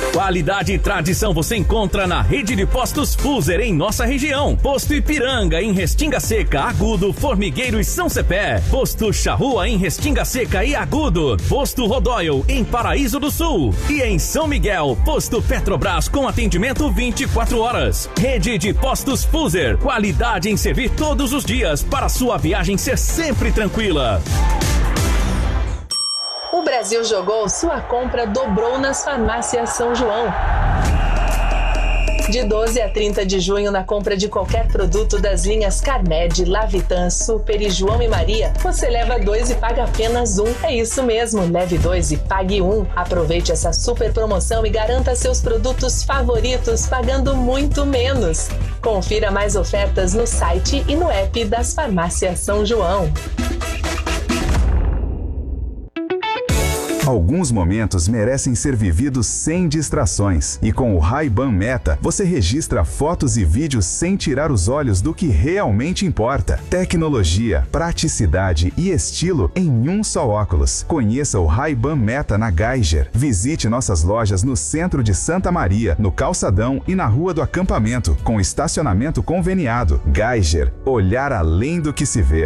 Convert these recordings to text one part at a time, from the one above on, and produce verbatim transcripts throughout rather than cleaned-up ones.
Qualidade e tradição você encontra na rede de postos Fuser em nossa região. Posto Ipiranga em Restinga Seca, Agudo, Formigueiro e São Cepé. Posto Charrua em Restinga Seca e Agudo. Posto Rodóio em Paraíso do Sul. E em São Miguel, Posto Petrobras com atendimento vinte e quatro horas. Rede de postos Fuser. Qualidade em servir todos os dias para sua viagem ser sempre tranquila. O Brasil jogou, sua compra dobrou nas farmácias São João. De doze a trinta de junho, na compra de qualquer produto das linhas Carmed, Lavitan, Super e João e Maria, você leva dois e paga apenas um. É isso mesmo, leve dois e pague um. Aproveite essa super promoção e garanta seus produtos favoritos pagando muito menos. Confira mais ofertas no site e no app das farmácias São João. Alguns momentos merecem ser vividos sem distrações. E com o Ray-Ban Meta, você registra fotos e vídeos sem tirar os olhos do que realmente importa. Tecnologia, praticidade e estilo em um só óculos. Conheça o Ray-Ban Meta na Geiger. Visite nossas lojas no centro de Santa Maria, no Calçadão e na Rua do Acampamento, com estacionamento conveniado. Geiger, olhar além do que se vê.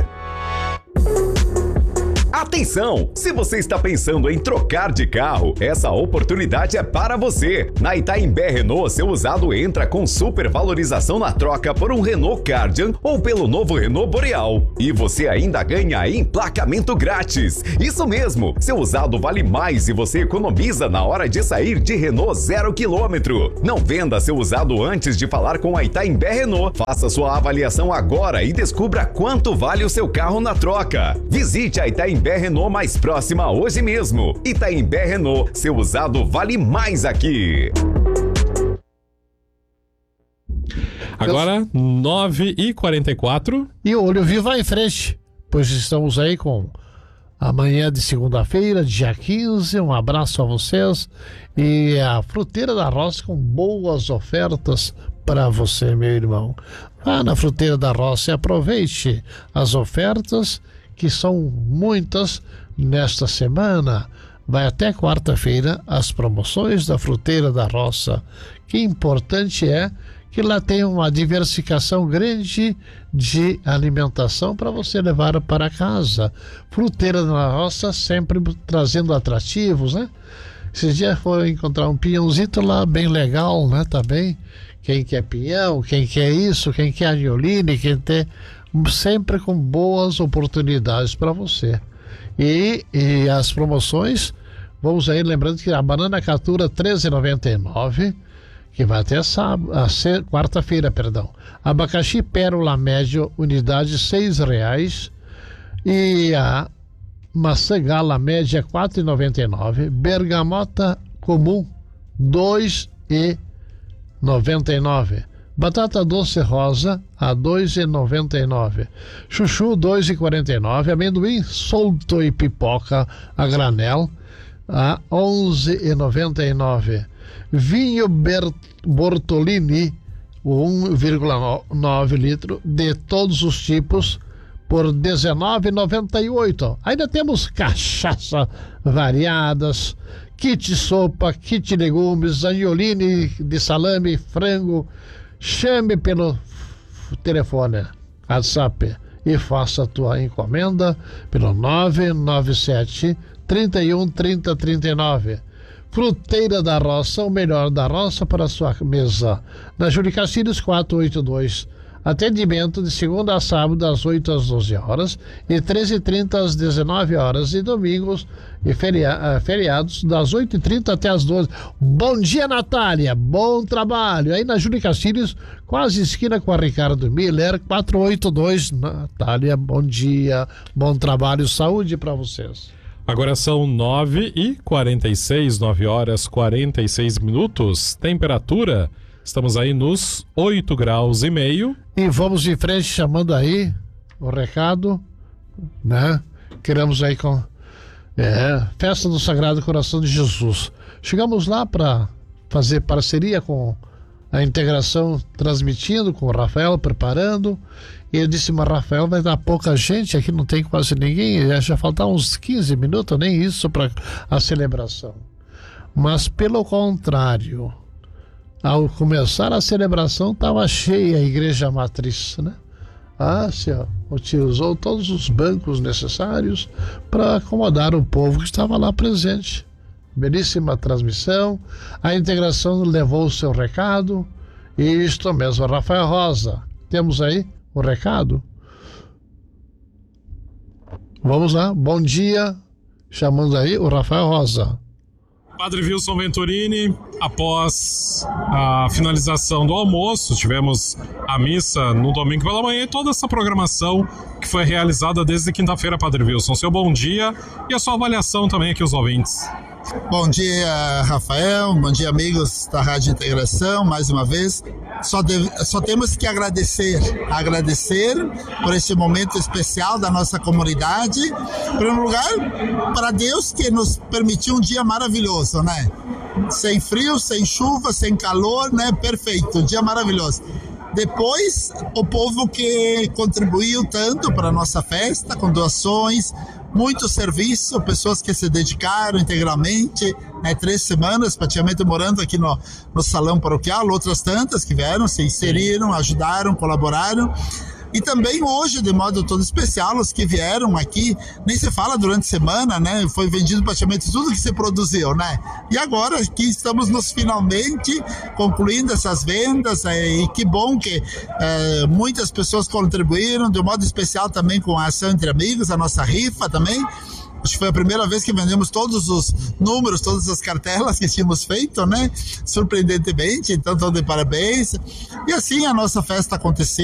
Atenção! Se você está pensando em trocar de carro, essa oportunidade é para você. Na Itaimbé Renault, seu usado entra com super valorização na troca por um Renault Kardian ou pelo novo Renault Boreal. E você ainda ganha emplacamento grátis. Isso mesmo, seu usado vale mais e você economiza na hora de sair de Renault zero quilômetro. Não venda seu usado antes de falar com a Itaimbé Renault. Faça sua avaliação agora e descubra quanto vale o seu carro na troca. Visite a Itaimbé Renault mais próxima hoje mesmo. Itaimbé Renault, seu usado vale mais aqui. Agora, nove e quarenta e quatro. E o Olho Vivo vai em frente, pois estamos aí com amanhã de segunda-feira, dia quinze. Um abraço a vocês. E a Fruteira da Roça com boas ofertas para você, meu irmão. Vá na Fruteira da Roça e aproveite as ofertas, que são muitas nesta semana. Vai até quarta-feira as promoções da Fruteira da Roça. Que importante é que lá tem uma diversificação grande de alimentação para você levar para casa. Fruteira da Roça sempre trazendo atrativos, né? Esses dias foi encontrar um pinhãozito lá bem legal, né? Também. Quem quer pinhão, quem quer isso, quem quer anioline, quem tem... sempre com boas oportunidades para você. E, e as promoções, vamos aí lembrando que a banana catura treze reais e noventa e nove centavos, que vai até sábado, a quarta-feira, perdão. Abacaxi pérola médio, unidade seis reais. E a maçã gala média quatro reais e noventa e nove centavos. Bergamota comum dois reais e noventa e nove centavos. Batata doce rosa a dois reais e noventa e nove centavos. Chuchu dois reais e quarenta e nove centavos. Amendoim solto e pipoca a granel a onze reais e noventa e nove centavos. Vinho Ber- Bortolini um vírgula nove litro de todos os tipos por dezenove reais e noventa e oito centavos. Ainda temos cachaça variadas, kit sopa, kit legumes, anioline de salame, frango. Chame pelo telefone WhatsApp e faça a tua encomenda pelo nove nove sete, trinta e um, trinta, trinta e nove. Fruteira da Roça, o melhor da roça para a sua mesa. Na Júlio Castilhos quatrocentos e oitenta e dois. Atendimento de segunda a sábado, das oito às doze horas e treze e trinta às dezenove horas, e domingos e feria- feriados das oito e trinta até as doze. Bom dia, Natália, bom trabalho. Aí na Júlio Castilhos, quase esquina com a Ricardo Miller, quatrocentos e oitenta e dois. Natália, bom dia, bom trabalho, saúde para vocês. Agora são nove e quarenta e seis, nove horas e quarenta e seis minutos. Temperatura, estamos aí nos oito graus e meio. E vamos em frente, chamando aí o recado, né? Queremos aí com é, Festa do Sagrado Coração de Jesus. Chegamos lá para fazer parceria com a integração, transmitindo com o Rafael, preparando. E eu disse, mas Rafael, vai dar pouca gente, aqui não tem quase ninguém, já faltam uns quinze minutos, nem isso para a celebração. Mas pelo contrário, ao começar a celebração estava cheia a igreja matriz, né? Ah, senhor, utilizou todos os bancos necessários para acomodar o povo que estava lá presente. Belíssima transmissão, a integração levou o seu recado, e isto mesmo, Rafael Rosa, temos aí o recado? Vamos lá, bom dia, chamando aí o Rafael Rosa. Padre Wilson Venturini, após a finalização do almoço, tivemos a missa no domingo pela manhã e toda essa programação que foi realizada desde quinta-feira, Padre Wilson. Seu bom dia e a sua avaliação também aqui, os ouvintes. Bom dia, Rafael, bom dia, amigos da Rádio Integração, mais uma vez. Só, deve, só temos que agradecer, agradecer por esse momento especial da nossa comunidade, em primeiro lugar, para Deus que nos permitiu um dia maravilhoso, né? Sem frio, sem chuva, sem calor, né? Perfeito, um dia maravilhoso. Depois, o povo que contribuiu tanto para a nossa festa, com doações, muito serviço, pessoas que se dedicaram integralmente, né, três semanas praticamente morando aqui no, no salão paroquial, outras tantas que vieram, se inseriram, ajudaram, colaboraram. E também hoje, de modo todo especial, os que vieram aqui, nem se fala durante a semana, né? Foi vendido praticamente tudo que se produziu, né? E agora aqui estamos nos finalmente concluindo essas vendas, é, e que bom que é, muitas pessoas contribuíram, de modo especial também com a Ação Entre Amigos, a nossa rifa também. Acho que foi a primeira vez que vendemos todos os números, todas as cartelas que tínhamos feito, né? Surpreendentemente, então, tô de parabéns. E assim a nossa festa aconteceu.